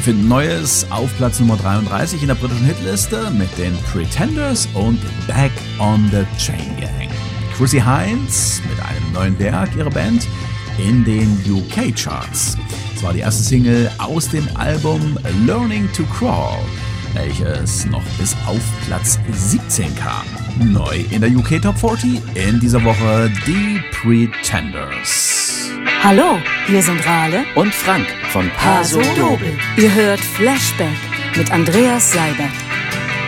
finden Neues auf Platz Nummer 33 in der britischen Hitliste mit den Pretenders und Back on the Chain Gang. Chrissie Hynde mit einem neuen Werk, ihre Band, in den UK-Charts. Es war die erste Single aus dem Album Learning to Crawl, welches noch bis auf Platz 17 kam. Neu in der UK Top 40 in dieser Woche die Pretenders. Hallo, hier sind Rale und Frank von Paso Doble. Ihr hört Flashback mit Andreas Seibert.